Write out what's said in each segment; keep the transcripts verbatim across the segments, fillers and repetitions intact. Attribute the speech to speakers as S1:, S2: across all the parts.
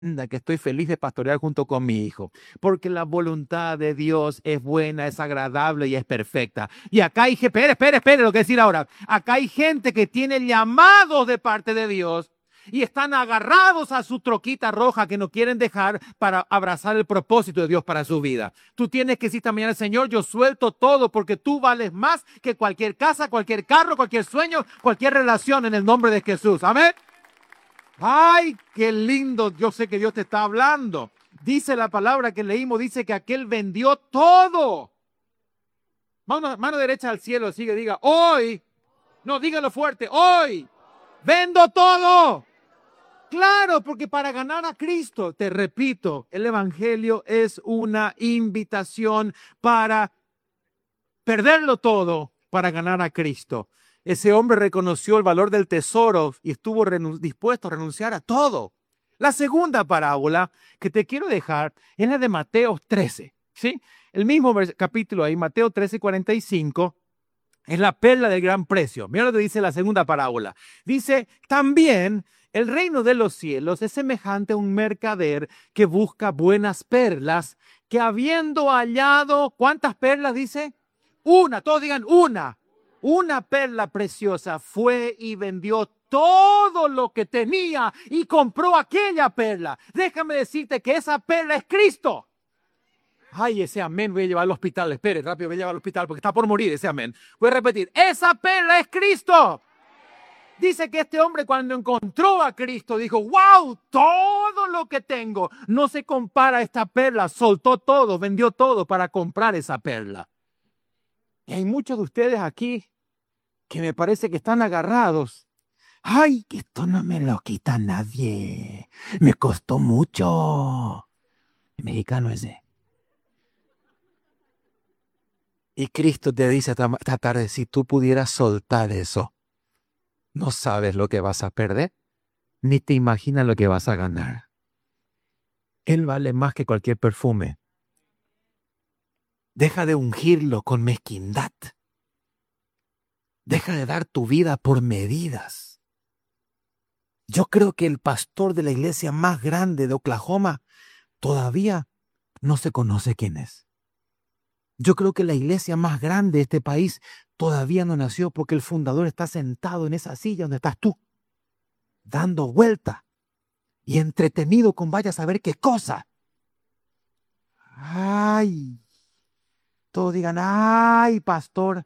S1: que estoy feliz de pastorear junto con mi hijo, porque la voluntad de Dios es buena, es agradable y es perfecta. Y acá hay gente, espere, espere, espere lo que decir ahora. Acá hay gente que tiene llamados de parte de Dios y están agarrados a su troquita roja que no quieren dejar para abrazar el propósito de Dios para su vida. Tú tienes que decir esta mañana, Señor, yo suelto todo porque tú vales más que cualquier casa, cualquier carro, cualquier sueño, cualquier relación en el nombre de Jesús. Amén. Ay, qué lindo. Yo sé que Dios te está hablando. Dice la palabra que leímos, dice que aquel vendió todo. Mano, mano derecha al cielo, sigue, diga, hoy, no, dígalo fuerte, hoy, vendo todo. Claro, porque para ganar a Cristo, te repito, el Evangelio es una invitación para perderlo todo para ganar a Cristo. Ese hombre reconoció el valor del tesoro y estuvo dispuesto a renunciar a todo. La segunda parábola que te quiero dejar es la de Mateo trece, ¿sí? El mismo capítulo ahí, Mateo trece, cuarenta y cinco, es la perla del gran precio. Mira lo que dice la segunda parábola. Dice, también el reino de los cielos es semejante a un mercader que busca buenas perlas, que habiendo hallado, ¿cuántas perlas dice? Una, todos digan una. Una perla preciosa, fue y vendió todo lo que tenía y compró aquella perla. Déjame decirte que esa perla es Cristo. Ay, ese amén voy a llevar al hospital. Espere, rápido voy a llevar al hospital porque está por morir ese amén. Voy a repetir, esa perla es Cristo. Dice que este hombre cuando encontró a Cristo dijo, wow, todo lo que tengo no se compara a esta perla. Soltó todo, vendió todo para comprar esa perla. Y hay muchos de ustedes aquí que me parece que están agarrados. Ay, que esto no me lo quita nadie. Me costó mucho. El mexicano ese. Y Cristo te dice esta, esta tarde, si tú pudieras soltar eso, no sabes lo que vas a perder, ni te imaginas lo que vas a ganar. Él vale más que cualquier perfume. Deja de ungirlo con mezquindad. Deja de dar tu vida por medidas. Yo creo que el pastor de la iglesia más grande de Oklahoma todavía no se conoce quién es. Yo creo que la iglesia más grande de este país todavía no nació porque el fundador está sentado en esa silla donde estás tú, dando vuelta y entretenido con vaya a saber qué cosa. Ay, todos digan, ay, pastor.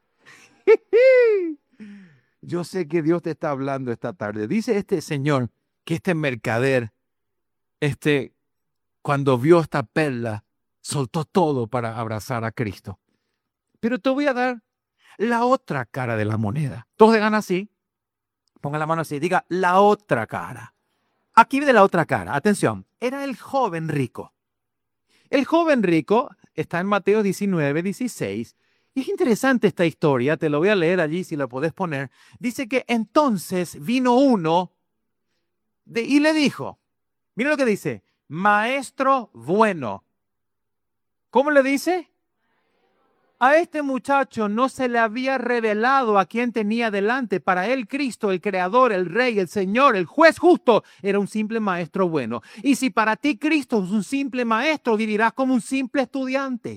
S1: Yo sé que Dios te está hablando esta tarde. Dice este señor que este mercader, este, cuando vio esta perla, soltó todo para abrazar a Cristo. Pero te voy a dar la otra cara de la moneda. Todos digan así. Pongan la mano así. Diga la otra cara. Aquí viene la otra cara. Atención. Era el joven rico. El joven rico está en Mateo diecinueve, dieciséis. Y es interesante esta historia. Te lo voy a leer allí si lo podés poner. Dice que entonces vino uno de, y le dijo. Mira lo que dice. Maestro bueno. ¿Cómo le dice? A este muchacho no se le había revelado a quien tenía delante. Para él Cristo, el Creador, el Rey, el Señor, el Juez justo, era un simple maestro bueno. Y si para ti Cristo es un simple maestro, vivirás como un simple estudiante.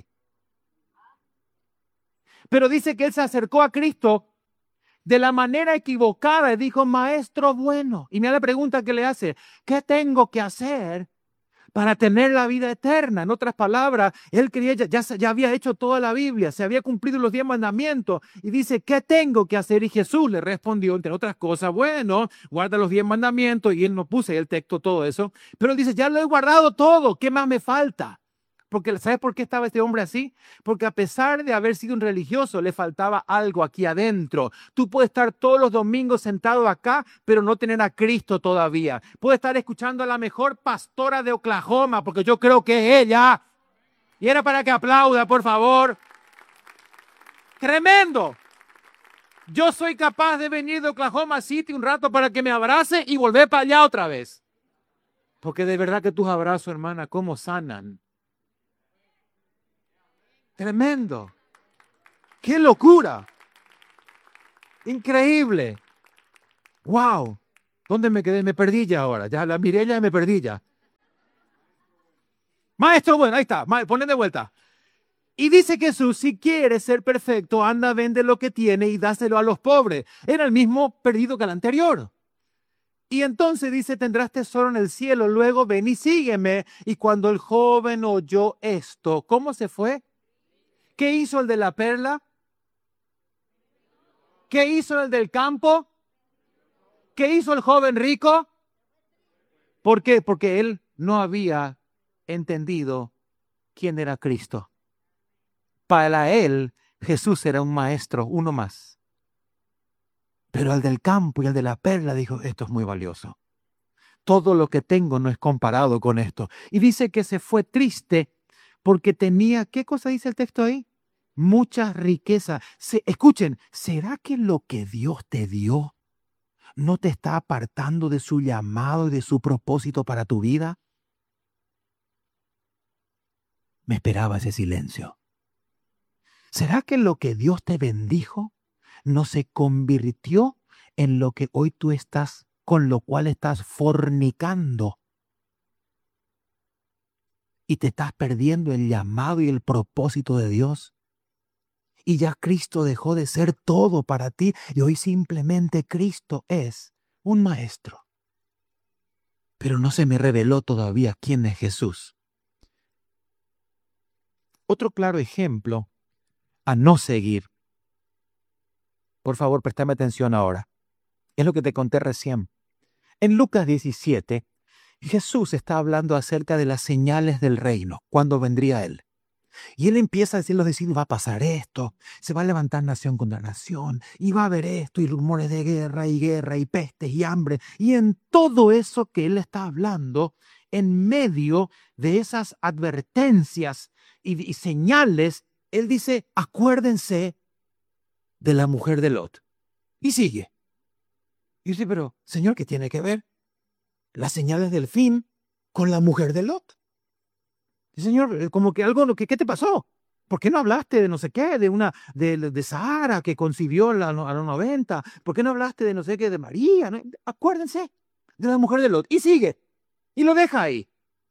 S1: Pero dice que él se acercó a Cristo de la manera equivocada y dijo, maestro bueno. Y mira la pregunta que le hace, ¿qué tengo que hacer para tener la vida eterna? En otras palabras, él creía, ya, ya, ya había hecho toda la Biblia, se había cumplido los diez mandamientos y dice, ¿qué tengo que hacer? Y Jesús le respondió, entre otras cosas, bueno, guarda los diez mandamientos, y él no puso ahí el texto, todo eso, pero él dice, ya lo he guardado todo, ¿qué más me falta? Porque, ¿sabes por qué estaba este hombre así? Porque a pesar de haber sido un religioso, le faltaba algo aquí adentro. Tú puedes estar todos los domingos sentado acá, pero no tener a Cristo todavía. Puedes estar escuchando a la mejor pastora de Oklahoma, porque yo creo que es ella. Y era para que aplauda, por favor. Tremendo. Yo soy capaz de venir de Oklahoma City un rato para que me abrace y volver para allá otra vez. Porque de verdad que tus abrazos, hermana, cómo sanan. Tremendo. ¡Qué locura! Increíble. ¡Wow! ¿Dónde me quedé? Me perdí ya ahora. Ya la miré ya y me perdí ya. Maestro, bueno, ahí está, ponen de vuelta. Y dice Jesús, si quieres ser perfecto, anda, vende lo que tiene y dáselo a los pobres. Era el mismo perdido que el anterior. Y entonces dice, tendrás tesoro en el cielo, luego ven y sígueme. Y cuando el joven oyó esto, ¿cómo se fue? ¿Qué hizo el de la perla? ¿Qué hizo el del campo? ¿Qué hizo el joven rico? ¿Por qué? Porque él no había entendido quién era Cristo. Para él, Jesús era un maestro, uno más. Pero el del campo y el de la perla dijo, esto es muy valioso. Todo lo que tengo no es comparado con esto. Y dice que se fue triste porque tenía, ¿qué cosa dice el texto ahí? Mucha riqueza. Se, escuchen, ¿será que lo que Dios te dio no te está apartando de su llamado y de su propósito para tu vida? Me esperaba ese silencio. ¿Será que lo que Dios te bendijo no se convirtió en lo que hoy tú estás, con lo cual estás fornicando? Y te estás perdiendo el llamado y el propósito de Dios. Y ya Cristo dejó de ser todo para ti y hoy simplemente Cristo es un maestro. Pero no se me reveló todavía quién es Jesús. Otro claro ejemplo a no seguir. Por favor, préstame atención ahora. Es lo que te conté recién. En Lucas diecisiete, Jesús está hablando acerca de las señales del reino, cuando vendría Él. Y Él empieza a decirles, decir, va a pasar esto, se va a levantar nación contra nación, y va a haber esto, y rumores de guerra, y guerra, y pestes, y hambre. Y en todo eso que Él está hablando, en medio de esas advertencias y, y señales, Él dice, acuérdense de la mujer de Lot. Y sigue. Y dice, pero, Señor, ¿qué tiene que ver las señales del fin con la mujer de Lot? Y, Señor, como que algo, ¿qué, ¿qué te pasó? ¿Por qué no hablaste de no sé qué, de una, de, de Sara que concibió a, la, a los noventa? ¿Por qué no hablaste de no sé qué, de María? ¿No? Acuérdense de la mujer de Lot. Y sigue. Y lo deja ahí.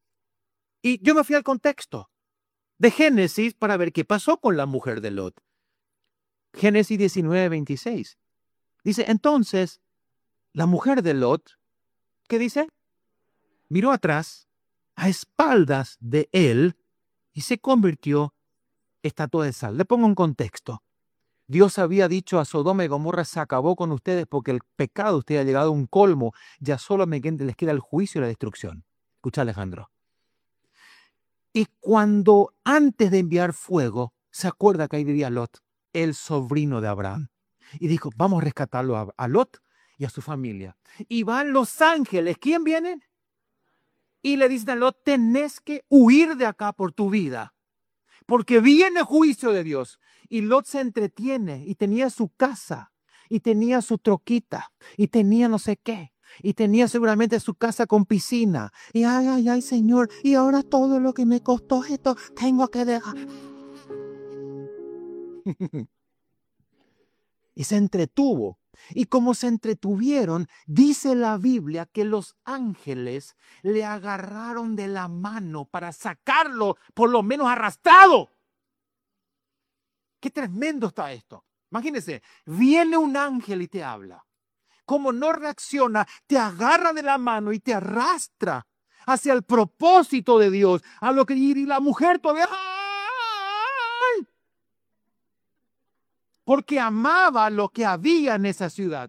S1: Y yo me fui al contexto de Génesis para ver qué pasó con la mujer de Lot. Génesis diecinueve, veintiséis. Dice, entonces, la mujer de Lot, ¿qué dice? Miró atrás, a espaldas de él, y se convirtió estatua de sal. Le pongo un contexto. Dios había dicho a Sodoma y Gomorra, se acabó con ustedes porque el pecado de ustedes ha llegado a un colmo, ya solamente les queda el juicio y la destrucción. Escucha, Alejandro. Y cuando antes de enviar fuego, se acuerda que ahí vivía Lot, el sobrino de Abraham. Y dijo, vamos a rescatarlo a, a Lot y a su familia. Y van los ángeles. ¿Quién vienen? Y le dicen a Lot, tenés que huir de acá por tu vida, porque viene juicio de Dios. Y Lot se entretiene y tenía su casa, y tenía su troquita, y tenía no sé qué, y tenía seguramente su casa con piscina. Y ay, ay, ay, Señor, y ahora todo lo que me costó esto, tengo que dejar. Y se entretuvo. Y como se entretuvieron, dice la Biblia que los ángeles le agarraron de la mano para sacarlo, por lo menos arrastrado. Qué tremendo está esto. Imagínense, viene un ángel y te habla. Como no reacciona, te agarra de la mano y te arrastra hacia el propósito de Dios. A lo que y la mujer todavía... ¡ay! Porque amaba lo que había en esa ciudad.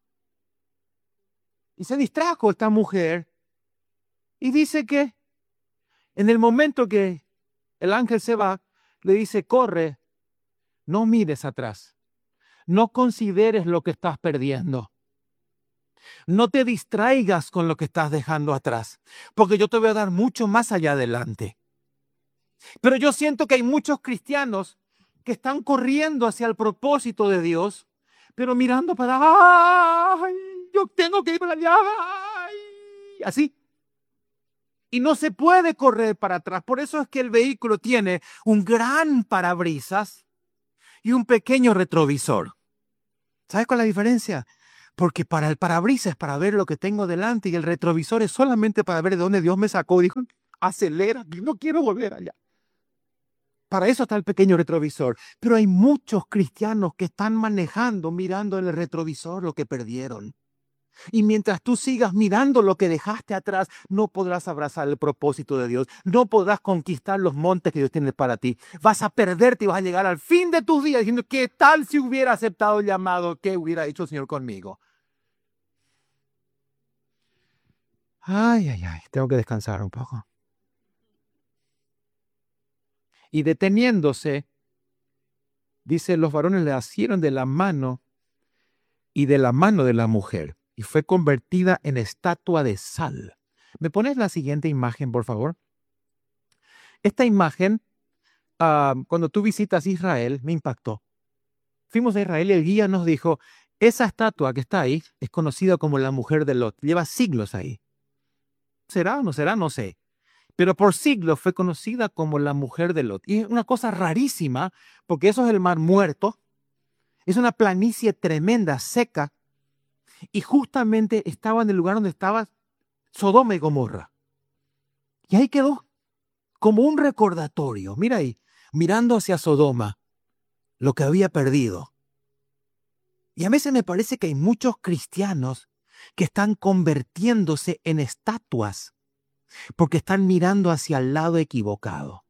S1: Y se distrajo esta mujer y dice que en el momento que el ángel se va, le dice, corre, no mires atrás, no consideres lo que estás perdiendo. No te distraigas con lo que estás dejando atrás, porque yo te voy a dar mucho más allá adelante. Pero yo siento que hay muchos cristianos que están corriendo hacia el propósito de Dios, pero mirando para, ¡ay! Yo tengo que ir para allá, ¡ay! Así. Y no se puede correr para atrás. Por eso es que el vehículo tiene un gran parabrisas y un pequeño retrovisor. ¿Sabes cuál es la diferencia? Porque para el parabrisas es para ver lo que tengo delante y el retrovisor es solamente para ver de dónde Dios me sacó. Y dijo, acelera, no quiero volver allá. Para eso está el pequeño retrovisor. Pero hay muchos cristianos que están manejando, mirando en el retrovisor lo que perdieron. Y mientras tú sigas mirando lo que dejaste atrás, no podrás abrazar el propósito de Dios. No podrás conquistar los montes que Dios tiene para ti. Vas a perderte y vas a llegar al fin de tus días diciendo, ¿qué tal si hubiera aceptado el llamado? ¿Qué hubiera hecho el Señor conmigo? Ay, ay, ay, tengo que descansar un poco. Y deteniéndose, dice, los varones le asieron de la mano y de la mano de la mujer, y fue convertida en estatua de sal. ¿Me pones la siguiente imagen, por favor? Esta imagen, uh, cuando tú visitas Israel, me impactó. Fuimos a Israel y el guía nos dijo, esa estatua que está ahí es conocida como la mujer de Lot. Lleva siglos ahí. ¿Será o no será? No sé. Pero por siglos fue conocida como la mujer de Lot. Y es una cosa rarísima, porque eso es el mar muerto. Es una planicie tremenda, seca. Y justamente estaba en el lugar donde estaba Sodoma y Gomorra. Y ahí quedó, como un recordatorio. Mira ahí, mirando hacia Sodoma, lo que había perdido. Y a veces me parece que hay muchos cristianos que están convirtiéndose en estatuas porque están mirando hacia el lado equivocado.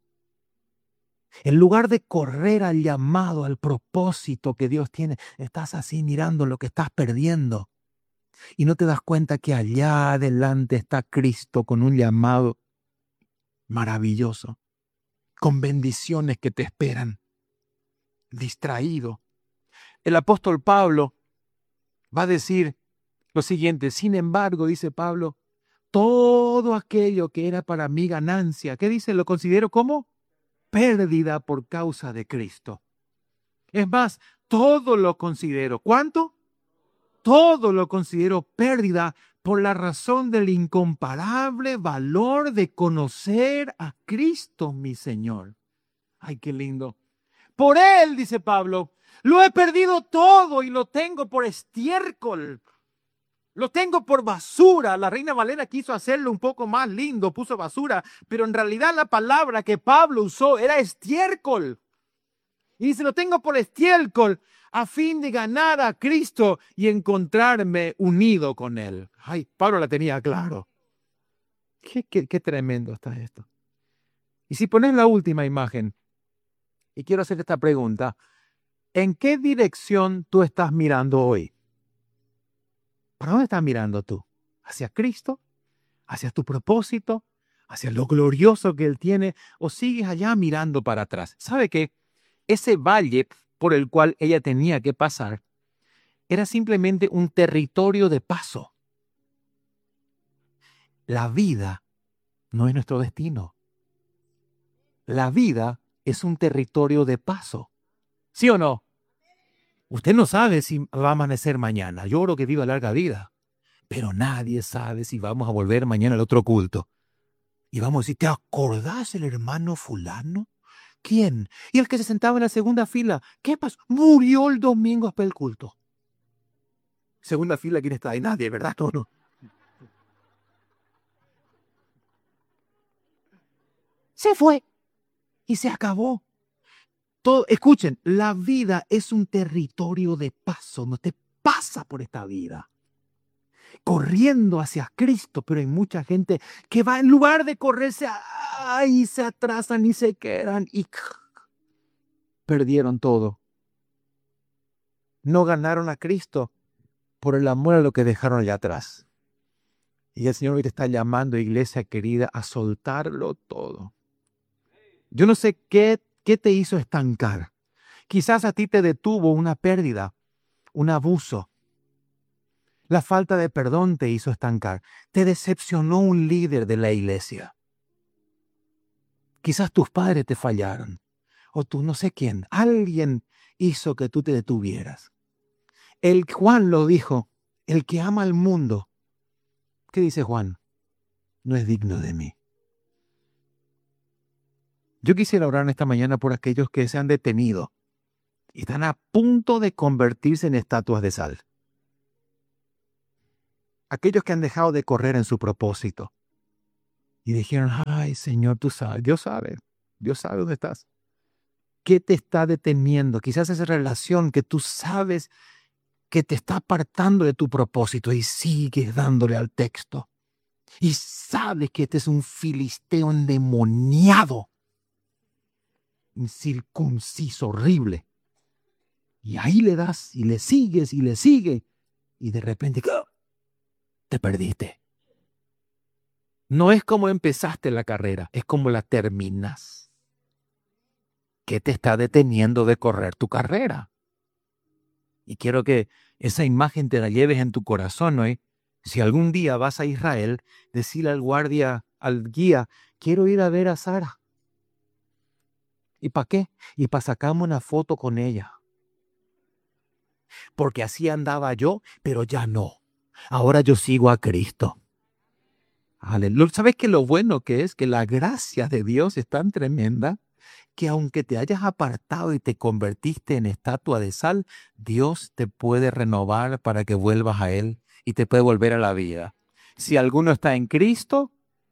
S1: En lugar de correr al llamado, al propósito que Dios tiene, estás así mirando lo que estás perdiendo. Y no te das cuenta que allá adelante está Cristo con un llamado maravilloso, con bendiciones que te esperan. Distraído. El apóstol Pablo va a decir lo siguiente, sin embargo, dice Pablo, todo aquello que era para mí ganancia, ¿qué dice? Lo considero como pérdida por causa de Cristo. Es más, todo lo considero. ¿Cuánto? Todo lo considero pérdida por la razón del incomparable valor de conocer a Cristo, mi Señor. Ay, qué lindo. Por Él, dice Pablo, lo he perdido todo y lo tengo por estiércol. Lo tengo por basura. La Reina Valera quiso hacerlo un poco más lindo, puso basura, pero en realidad la palabra que Pablo usó era estiércol. Y dice, lo tengo por estiércol a fin de ganar a Cristo y encontrarme unido con Él. Ay, Pablo la tenía claro. Qué, qué, qué tremendo está esto. Y si pones la última imagen, y quiero hacer esta pregunta, ¿en qué dirección tú estás mirando hoy? ¿Para dónde estás mirando tú? ¿Hacia Cristo? ¿Hacia tu propósito? ¿Hacia lo glorioso que Él tiene? ¿O sigues allá mirando para atrás? ¿Sabe qué? Ese valle por el cual ella tenía que pasar era simplemente un territorio de paso. La vida no es nuestro destino. La vida es un territorio de paso. ¿Sí o no? Usted no sabe si va a amanecer mañana. Yo oro que viva larga vida. Pero nadie sabe si vamos a volver mañana al otro culto. Y vamos a decir, ¿te acordás el hermano fulano? ¿Quién? Y el que se sentaba en la segunda fila. ¿Qué pasó? Murió el domingo después del culto. Segunda fila, ¿quién está ahí? Nadie, ¿verdad? No, no. Se fue y se acabó. Todo, escuchen, la vida es un territorio de paso. No te pasa por esta vida corriendo hacia Cristo, pero hay mucha gente que va en lugar de correrse, ay, se atrasan y se quedan y perdieron todo. No ganaron a Cristo por el amor a lo que dejaron allá atrás. Y el Señor hoy te está llamando, iglesia querida, a soltarlo todo. Yo no sé qué, qué te hizo estancar. Quizás a ti te detuvo una pérdida, un abuso. La falta de perdón te hizo estancar. Te decepcionó un líder de la iglesia. Quizás tus padres te fallaron. O tú no sé quién. Alguien hizo que tú te detuvieras. El Juan lo dijo. El que ama al mundo. ¿Qué dice Juan? No es digno de mí. Yo quisiera orar en esta mañana por aquellos que se han detenido y están a punto de convertirse en estatuas de sal. Aquellos que han dejado de correr en su propósito y dijeron, ay, Ay, Señor, tú sabes, Dios sabe, Dios sabe dónde estás. ¿Qué te está deteniendo? Quizás esa relación que tú sabes que te está apartando de tu propósito y sigues dándole al texto. Y sabes que este es un filisteo endemoniado, incircunciso, horrible. Y ahí le das y le sigues y le sigues. Y de repente ¡oh! Te perdiste. No es como empezaste la carrera, es como la terminas. ¿Qué te está deteniendo de correr tu carrera? Y quiero que esa imagen te la lleves en tu corazón hoy. Si algún día vas a Israel, decirle al guardia, al guía, quiero ir a ver a Sara. ¿Y para qué? Y para sacarme una foto con ella. Porque así andaba yo, pero ya no. Ahora yo sigo a Cristo. Aleluya. ¿Sabes qué lo bueno que es? Que la gracia de Dios es tan tremenda que aunque te hayas apartado y te convertiste en estatua de sal, Dios te puede renovar para que vuelvas a Él y te puede volver a la vida. Si alguno está en Cristo,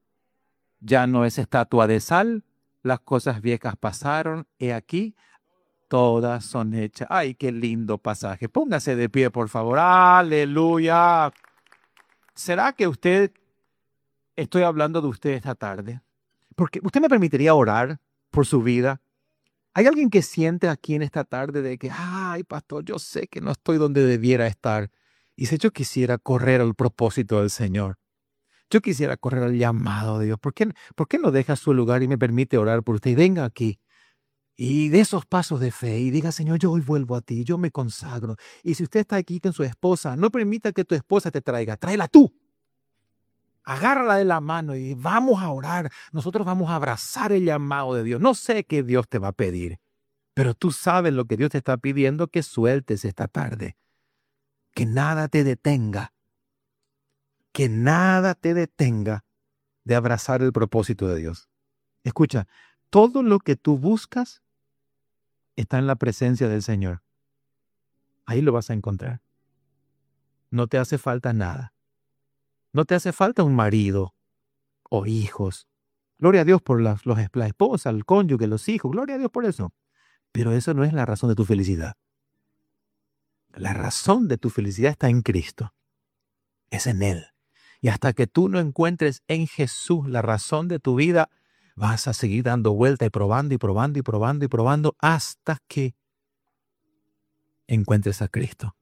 S1: ya no es estatua de sal, las cosas viejas pasaron, he aquí, todas son hechas. ¡Ay, qué lindo pasaje! Póngase de pie, por favor. ¡Aleluya! ¿Será que usted, estoy hablando de usted esta tarde? Porque usted me permitiría orar por su vida. ¿Hay alguien que siente aquí en esta tarde de que, ay, pastor, yo sé que no estoy donde debiera estar? Y si yo quisiera correr al propósito del Señor, yo quisiera correr al llamado de Dios, ¿por qué, por qué no deja su lugar y me permite orar por usted? Y venga aquí y de esos pasos de fe y diga, Señor, yo hoy vuelvo a ti, yo me consagro. Y si usted está aquí con su esposa, no permita que tu esposa te traiga, tráela tú. Agárrala de la mano y vamos a orar. Nosotros vamos a abrazar el llamado de Dios. No sé qué Dios te va a pedir, pero tú sabes lo que Dios te está pidiendo que sueltes esta tarde. Que nada te detenga. Que nada te detenga de abrazar el propósito de Dios. Escucha, todo lo que tú buscas está en la presencia del Señor. Ahí lo vas a encontrar. No te hace falta nada. No te hace falta un marido o hijos. Gloria a Dios por la, los, la esposa, el cónyuge, los hijos. Gloria a Dios por eso. Pero eso no es la razón de tu felicidad. La razón de tu felicidad está en Cristo. Es en Él. Y hasta que tú no encuentres en Jesús la razón de tu vida, vas a seguir dando vuelta y probando y probando y probando y probando hasta que encuentres a Cristo.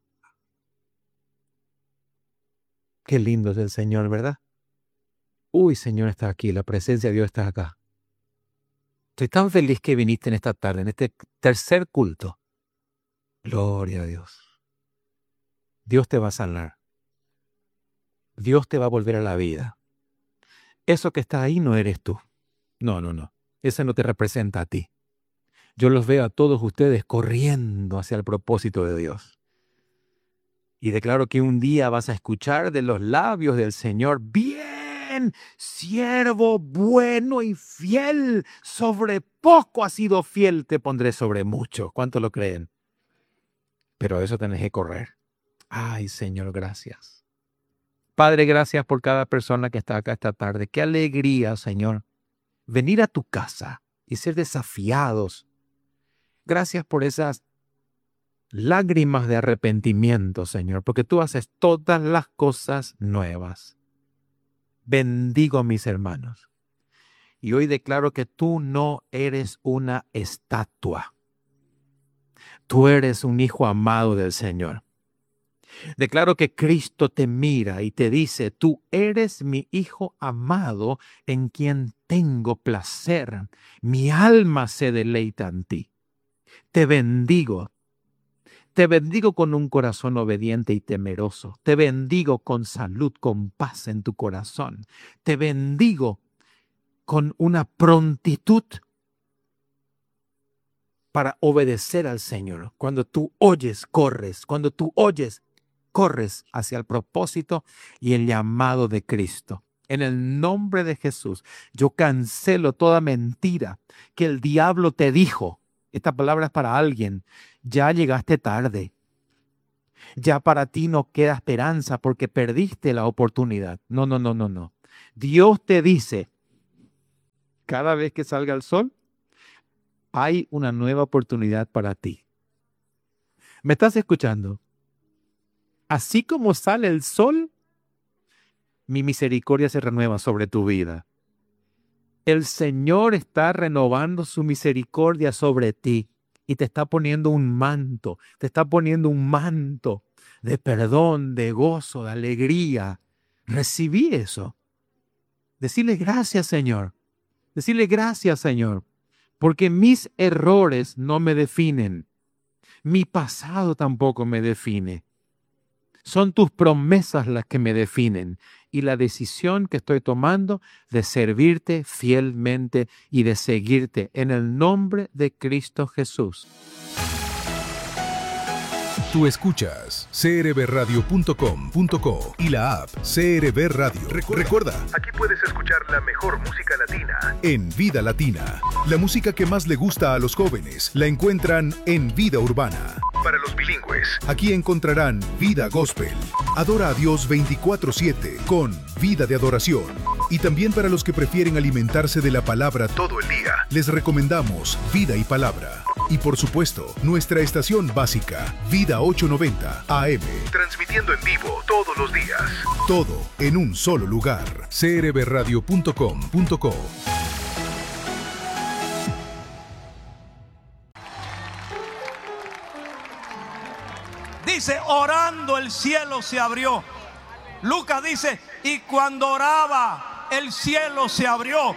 S1: Qué lindo es el Señor, ¿verdad? Uy, Señor está aquí, la presencia de Dios está acá. Estoy tan feliz que viniste en esta tarde, en este tercer culto. Gloria a Dios. Dios te va a sanar. Dios te va a volver a la vida. Eso que está ahí no eres tú. No, no, no. Ese no te representa a ti. Yo los veo a todos ustedes corriendo hacia el propósito de Dios. Y declaro que un día vas a escuchar de los labios del Señor, bien, siervo bueno y fiel, sobre poco has sido fiel, te pondré sobre mucho. ¿Cuánto lo creen? Pero eso tenés que correr. Ay, Señor, gracias. Padre, gracias por cada persona que está acá esta tarde. Qué alegría, Señor, venir a tu casa y ser desafiados. Gracias por esas lágrimas de arrepentimiento, Señor, porque tú haces todas las cosas nuevas. Bendigo a mis hermanos. Y hoy declaro que tú no eres una estatua. Tú eres un hijo amado del Señor. Declaro que Cristo te mira y te dice, tú eres mi hijo amado en quien tengo placer. Mi alma se deleita en ti. Te bendigo. Te bendigo con un corazón obediente y temeroso. Te bendigo con salud, con paz en tu corazón. Te bendigo con una prontitud para obedecer al Señor. Cuando tú oyes, corres. Cuando tú oyes, corres hacia el propósito y el llamado de Cristo. En el nombre de Jesús, yo cancelo toda mentira que el diablo te dijo. Esta palabra es para alguien. Ya llegaste tarde. Ya para ti no queda esperanza porque perdiste la oportunidad. No, no, no, no, no. Dios te dice, cada vez que salga el sol, hay una nueva oportunidad para ti. ¿Me estás escuchando? Así como sale el sol, mi misericordia se renueva sobre tu vida. El Señor está renovando su misericordia sobre ti y te está poniendo un manto, te está poniendo un manto de perdón, de gozo, de alegría. Recibí eso. Decirle gracias, Señor. Decirle gracias, Señor, porque mis errores no me definen. Mi pasado tampoco me define. Son tus promesas las que me definen y la decisión que estoy tomando de servirte fielmente y de seguirte en el nombre de Cristo Jesús.
S2: Tú escuchas c r b radio punto com punto co y la app C R B Radio. Recuerda, Recuerda, aquí puedes escuchar la mejor música latina en Vida Latina. La música que más le gusta a los jóvenes la encuentran en Vida Urbana. Para los bilingües, aquí encontrarán Vida Gospel. Adora a Dios veinticuatro siete con Vida de Adoración. Y también para los que prefieren alimentarse de la palabra todo el día, les recomendamos Vida y Palabra. Y por supuesto, nuestra estación básica, Vida ochocientos noventa A M. Transmitiendo en vivo todos los días. Todo en un solo lugar. c r b radio punto com punto co.
S3: Dice, orando el cielo se abrió. Lucas dice, y cuando oraba el cielo se abrió.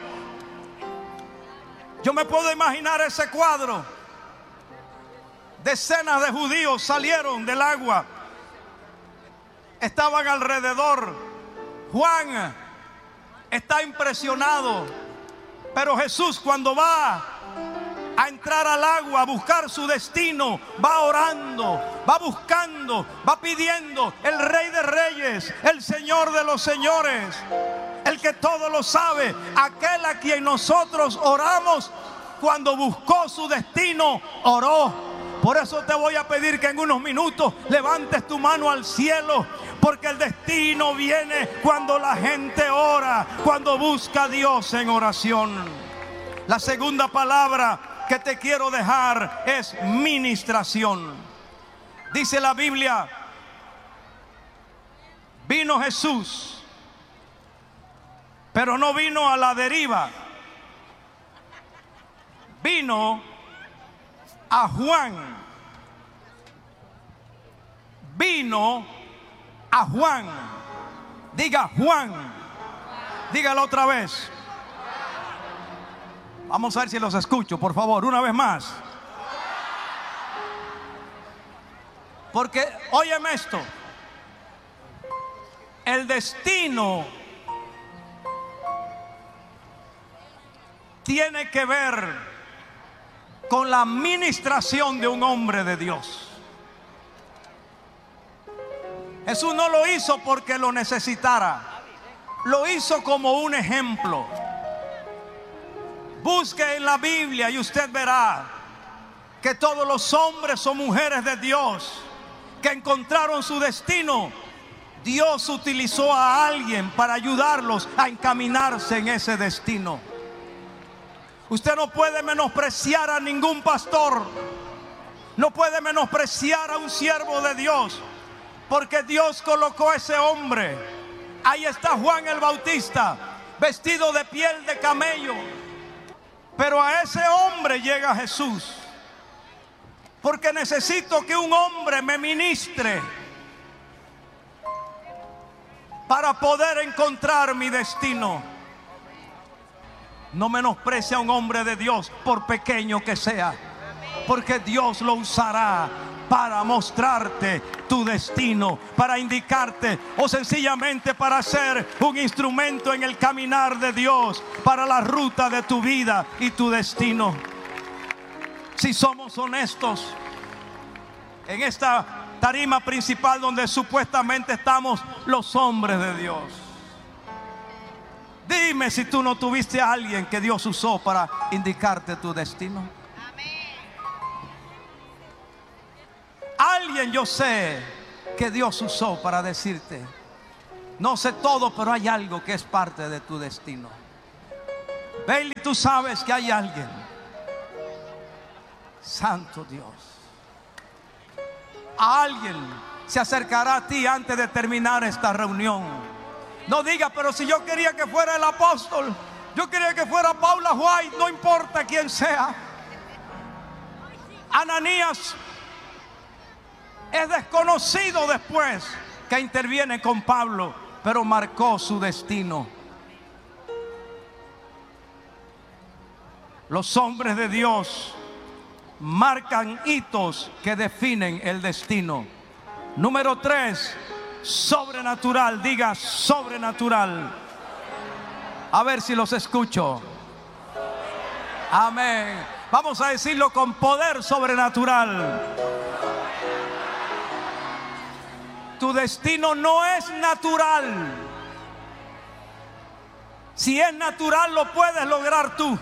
S3: Yo me puedo imaginar ese cuadro. Decenas de judíos salieron del agua. Estaban alrededor. Juan está impresionado. Pero Jesús, cuando va a entrar al agua, a buscar su destino, va orando, va buscando, va pidiendo. El Rey de Reyes, el Señor de los Señores, el que todo lo sabe, aquel a quien nosotros oramos, cuando buscó su destino, oró. Por eso te voy a pedir que en unos minutos levantes tu mano al cielo, porque el destino viene cuando la gente ora, cuando busca a Dios en oración. La segunda palabra que te quiero dejar es ministración. Dice la Biblia, vino Jesús, pero no vino a la deriva. Vino a Juan. Vino a Juan. Diga Juan. Dígalo otra vez. Vamos a ver si los escucho, por favor, una vez más. Porque, óyeme esto. El destino tiene que ver con la ministración de un hombre de Dios. Jesús no lo hizo porque lo necesitara, lo hizo como un ejemplo. Busque en la Biblia y usted verá que todos los hombres o mujeres de Dios que encontraron su destino, Dios utilizó a alguien para ayudarlos a encaminarse en ese destino. Usted no puede menospreciar a ningún pastor, no puede menospreciar a un siervo de Dios, porque Dios colocó a ese hombre. Ahí está Juan el Bautista, vestido de piel de camello, pero a ese hombre llega Jesús, porque necesito que un hombre me ministre para poder encontrar mi destino. No menosprecia a un hombre de Dios, por pequeño que sea, porque Dios lo usará para mostrarte tu destino, para indicarte o sencillamente para ser un instrumento en el caminar de Dios, para la ruta de tu vida y tu destino. Si somos honestos, en esta tarima principal donde supuestamente estamos los hombres de Dios, dime si tú no tuviste a alguien que Dios usó para indicarte tu destino. Amén. Alguien yo sé que Dios usó para decirte, no sé todo, pero hay algo que es parte de tu destino. Bailey, tú sabes que hay alguien. Santo Dios. Alguien se acercará a ti antes de terminar esta reunión. No diga, pero si yo quería que fuera el apóstol, yo quería que fuera Paula White, no importa quién sea. Ananías es desconocido después que interviene con Pablo, pero marcó su destino. Los hombres de Dios marcan hitos que definen el destino. Número tres, sobrenatural. Diga sobrenatural. A ver si los escucho. Amén. Vamos a decirlo con poder sobrenatural. Tu destino no es natural. Si es natural, lo puedes lograr tú.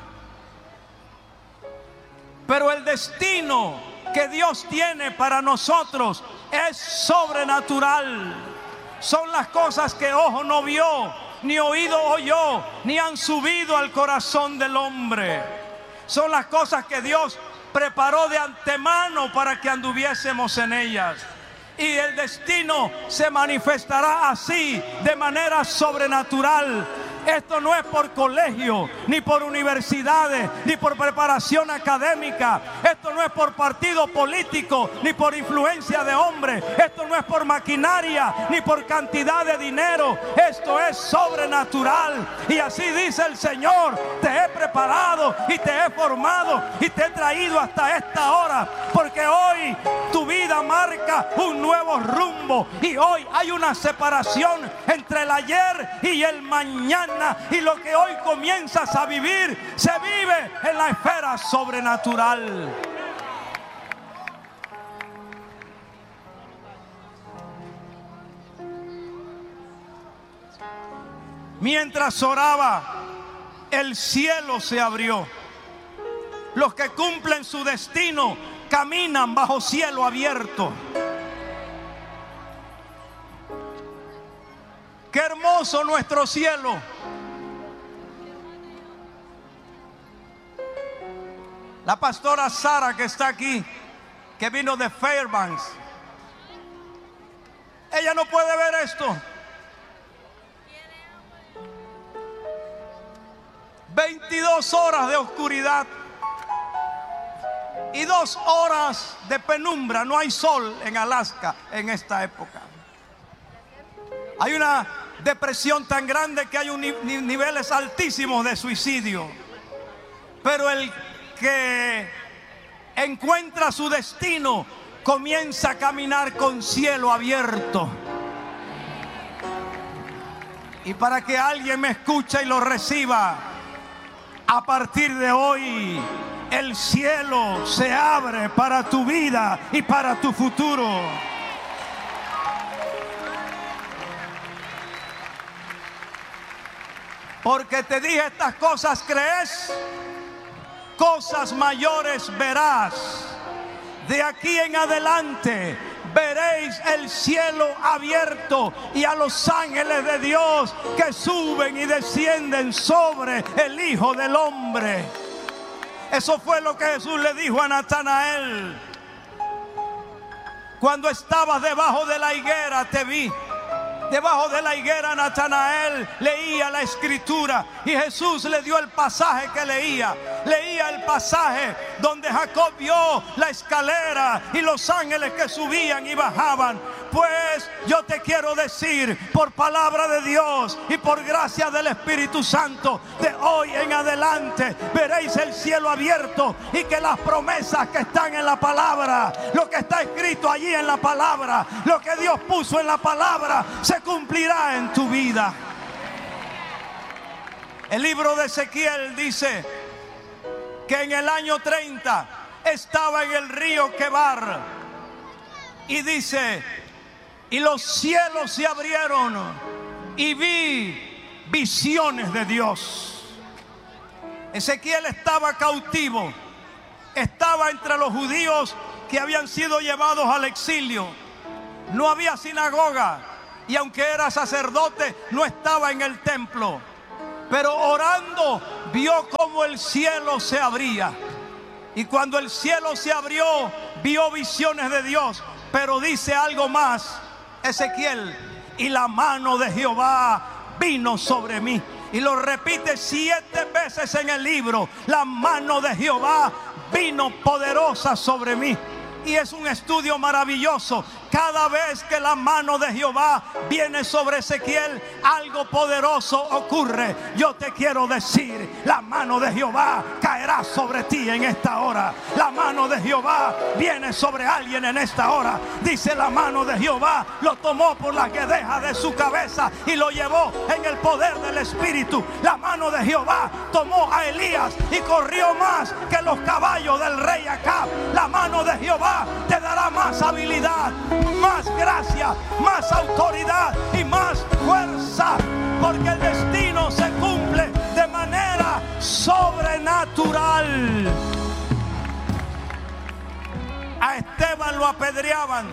S3: Pero el destino que Dios tiene para nosotros es sobrenatural. Son las cosas que ojo no vio, ni oído oyó, ni han subido al corazón del hombre. Son las cosas que Dios preparó de antemano para que anduviésemos en ellas. Y el destino se manifestará así, de manera sobrenatural. Esto no es por colegio, ni por universidades, ni por preparación académica. Esto no es por partido político, ni por influencia de hombres. Esto no es por maquinaria, ni por cantidad de dinero. Esto es sobrenatural. Y así dice el Señor: te he preparado y te he formado y te he traído hasta esta hora, porque hoy tu vida marca un nuevo rumbo. Y hoy hay una separación entre el ayer y el mañana. Y lo que hoy comienzas a vivir se vive en la esfera sobrenatural. Mientras oraba, el cielo se abrió. Los que cumplen su destino caminan bajo cielo abierto. Qué hermoso nuestro cielo. La pastora Sara, que está aquí, que vino de Fairbanks, ella no puede ver esto. veintidós horas de oscuridad y dos horas de penumbra. No hay sol en Alaska en esta época. Hay una depresión tan grande que hay un, ni, niveles altísimos de suicidio. Pero el que encuentra su destino comienza a caminar con cielo abierto. Y para que alguien me escuche y lo reciba, a partir de hoy el cielo se abre para tu vida y para tu futuro. Porque te dije estas cosas, ¿crees? Cosas mayores verás. De aquí en adelante veréis el cielo abierto y a los ángeles de Dios que suben y descienden sobre el Hijo del Hombre. Eso fue lo que Jesús le dijo a Natanael. Cuando estabas debajo de la higuera te vi. Debajo de la higuera Natanael leía la escritura y Jesús le dio el pasaje que leía. Leía el pasaje donde Jacob vio la escalera y los ángeles que subían y bajaban. Pues yo te quiero decir, por palabra de Dios y por gracia del Espíritu Santo, de hoy en adelante veréis el cielo abierto y que las promesas que están en la palabra, lo que está escrito allí en la palabra, lo que Dios puso en la palabra, se cumplirá en tu vida. El libro de Ezequiel dice que en el año treinta estaba en el río Quebar y dice: y los cielos se abrieron y vi visiones de Dios. Ezequiel estaba cautivo, estaba entre los judíos que habían sido llevados al exilio. No había sinagoga y aunque era sacerdote no estaba en el templo. pero orando vio como el cielo se abría. Y cuando el cielo se abrió, vio visiones de Dios. Pero dice algo más, Ezequiel: y la mano de Jehová vino sobre mí. Y lo repite siete veces en el libro: la mano de Jehová vino poderosa sobre mí. Y es un estudio maravilloso. Cada vez que la mano de Jehová viene sobre Ezequiel, algo poderoso ocurre. Yo te quiero decir, la mano de Jehová caerá sobre ti en esta hora. La mano de Jehová viene sobre alguien en esta hora. Dice: la mano de Jehová lo tomó por la guedeja de su cabeza y lo llevó en el poder del Espíritu. La mano de Jehová tomó a Elías y corrió más que los caballos del rey Acab. La mano de Jehová te dará más habilidad, más gracia, más autoridad y más fuerza, porque el destino se cumple de manera sobrenatural. A Esteban lo apedreaban,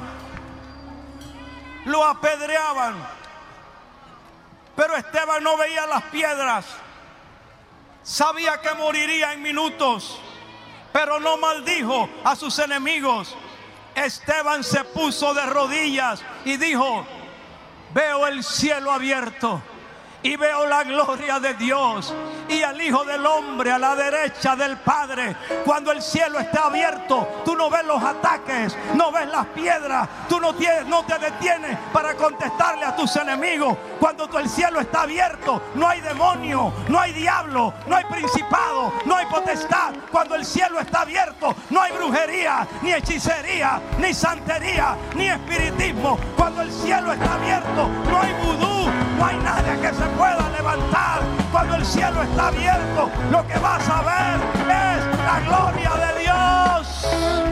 S3: lo apedreaban, pero Esteban no veía las piedras. Sabía que moriría en minutos, pero no maldijo a sus enemigos. Esteban se puso de rodillas y dijo: veo el cielo abierto y veo la gloria de Dios y al Hijo del Hombre a la derecha del Padre. Cuando el cielo está abierto, tú no ves los ataques, no ves las piedras, tú no, tienes, no te detienes para contestarle a tus enemigos. Cuando el cielo está abierto, no hay demonio, no hay diablo, no hay principado, no hay potestad. Cuando el cielo está abierto, no hay brujería, ni hechicería, ni santería, ni espiritismo. Cuando el cielo está abierto, no hay vudú, no hay nada que se pueda levantar. Cuando el cielo está abierto, lo que vas a ver es la gloria de Dios.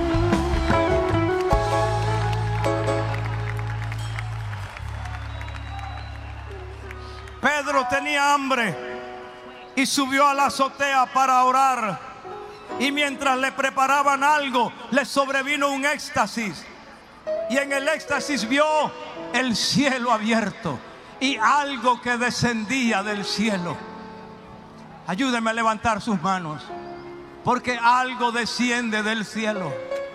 S3: Pedro tenía hambre y subió a la azotea para orar. Y mientras le preparaban algo, le sobrevino un éxtasis. Y en el éxtasis vio el cielo abierto y algo que descendía del cielo. Ayúdenme a levantar sus manos, porque algo desciende del cielo.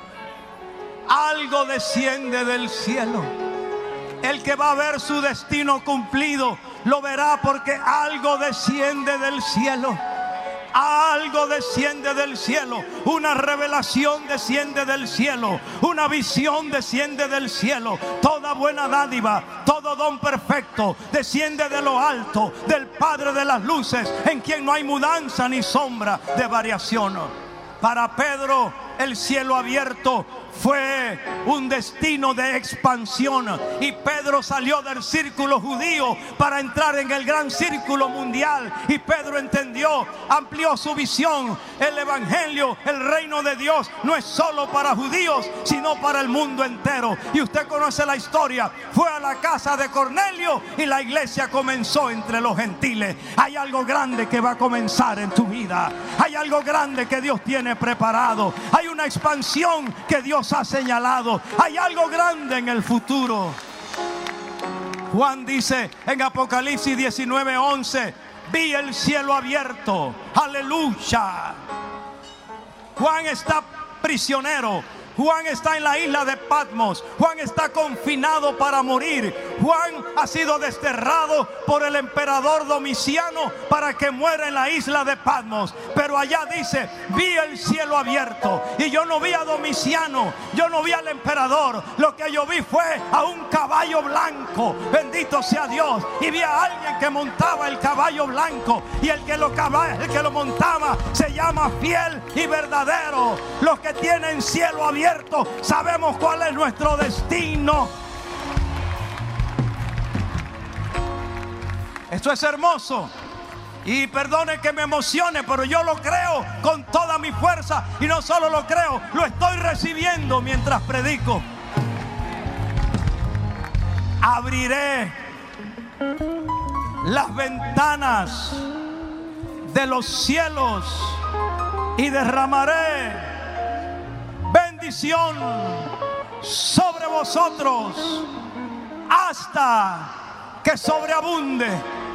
S3: Algo desciende del cielo. El que va a ver su destino cumplido lo verá, porque algo desciende del cielo. Algo desciende del cielo. Una revelación desciende del cielo. Una visión desciende del cielo. Toda buena dádiva, todo don perfecto desciende de lo alto, del Padre de las luces, en quien no hay mudanza ni sombra de variación. Para Pedro, el cielo abierto fue un destino de expansión, y Pedro salió del círculo judío para entrar en el gran círculo mundial. Y Pedro entendió, amplió su visión. El evangelio, el reino de Dios, no es solo para judíos, sino para el mundo entero. Y usted conoce la historia. Fue a la casa de Cornelio y la iglesia comenzó entre los gentiles. Hay algo grande que va a comenzar en tu vida. Hay algo grande que Dios tiene preparado. Hay una expansión que Dios ha señalado. Hay algo grande en el futuro. Juan dice en Apocalipsis diecinueve once: vi el cielo abierto. Aleluya. Juan está prisionero. Juan está en la isla de Patmos. Juan está confinado para morir. Juan ha sido desterrado por el emperador Domiciano para que muera en la isla de Patmos. Pero allá dice: vi el cielo abierto. Y yo no vi a Domiciano, yo no vi al emperador. Lo que yo vi fue a un caballo blanco. Bendito sea Dios. Y vi a alguien que montaba el caballo blanco. Y el que lo, el que lo montaba se llama Fiel y Verdadero. Los que tienen cielo abierto sabemos cuál es nuestro destino. Esto es hermoso. Y perdone que me emocione, pero yo lo creo con toda mi fuerza. Y no solo lo creo, lo estoy recibiendo mientras predico. Abriré las ventanas de los cielos y derramaré bendición sobre vosotros hasta que sobreabunde